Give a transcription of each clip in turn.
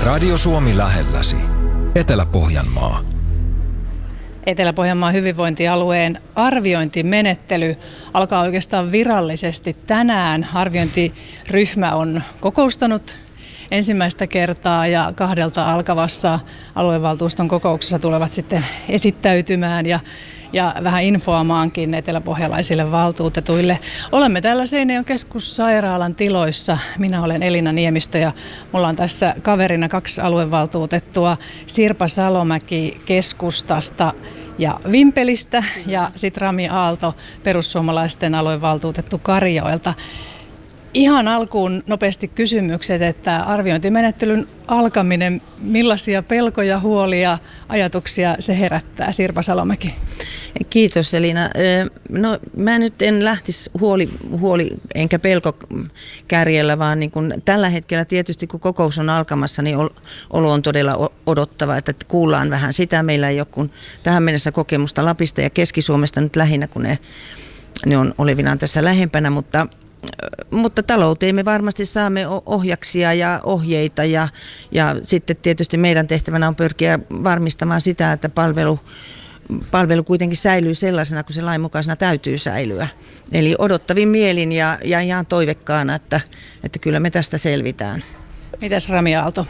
Radio Suomi lähelläsi. Etelä-Pohjanmaa. Etelä-Pohjanmaan hyvinvointialueen arviointimenettely alkaa oikeastaan virallisesti tänään. Arviointiryhmä on kokoustanut ensimmäistä kertaa ja 2 alkavassa aluevaltuuston kokouksessa tulevat sitten esittäytymään ja vähän infoamaankin eteläpohjalaisille valtuutetuille. Olemme täällä Seinäjoen keskussairaalan tiloissa. Minä olen Elina Niemistö ja mulla on tässä kaverina 2 aluevaltuutettua, Sirpa Salomäki keskustasta ja Vimpelistä ja sitten Rami Aalto, perussuomalaisten aluevaltuutettu Karijoelta. Ihan alkuun nopeasti kysymykset, että arviointimenettelyn alkaminen, millaisia pelkoja, huolia, ajatuksia se herättää? Sirpa Salomäki. Kiitos Elina. No mä nyt en lähtisi huoli enkä pelko kärjellä, vaan niin kun tällä hetkellä tietysti kun kokous on alkamassa, niin olo on todella odottava, että kuullaan vähän sitä. Meillä ei ole kun tähän mennessä kokemusta Lapista ja Keski-Suomesta nyt lähinnä, kun ne on olevinaan tässä lähempänä, mutta talouteen me varmasti saamme ohjaksia ja ohjeita ja sitten tietysti meidän tehtävänä on pyrkiä varmistamaan sitä, että palvelu kuitenkin säilyy sellaisena kuin se lainmukaisena täytyy säilyä. Eli odottavin mielin ja ihan toivekkaana, että kyllä me tästä selvitään. Mitäs Rami Aalto?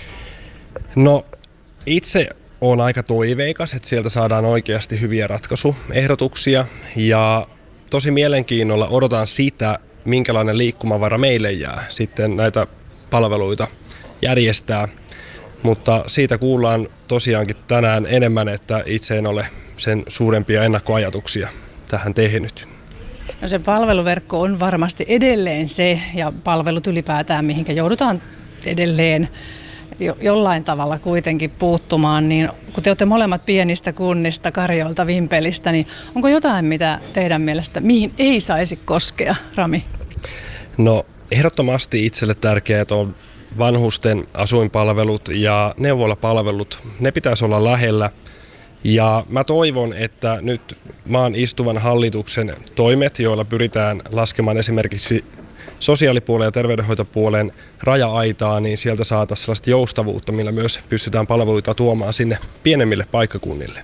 No itse olen aika toiveikas, että sieltä saadaan oikeasti hyviä ratkaisuehdotuksia ja tosi mielenkiinnolla odotan sitä, minkälainen liikkumavara meille jää sitten näitä palveluita järjestää. Mutta siitä kuullaan tosiaankin tänään enemmän, että itse en ole sen suurempia ennakkoajatuksia tähän tehnyt. No se palveluverkko on varmasti edelleen se, ja palvelut ylipäätään, mihinkä joudutaan edelleen jollain tavalla kuitenkin puuttumaan, niin kun te olette molemmat pienistä kunnista, Karijoelta, Vimpelistä, niin onko jotain, mitä teidän mielestä, mihin ei saisi koskea, Rami? No ehdottomasti itselle tärkeät on vanhusten asuinpalvelut ja neuvolapalvelut. Ne pitäisi olla lähellä ja mä toivon, että nyt maan istuvan hallituksen toimet, joilla pyritään laskemaan esimerkiksi sosiaalipuolen ja terveydenhoitopuolen raja-aitaa, niin sieltä saataisiin sellaista joustavuutta, millä myös pystytään palveluita tuomaan sinne pienemmille paikkakunnille.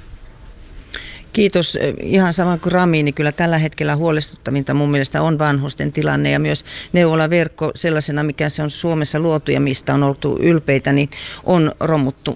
Kiitos. Ihan sama kuin Rami, niin kyllä tällä hetkellä huolestuttavinta mun mielestä on vanhusten tilanne ja myös neuvolaverkko sellaisena, mikä se on Suomessa luotu ja mistä on oltu ylpeitä, niin on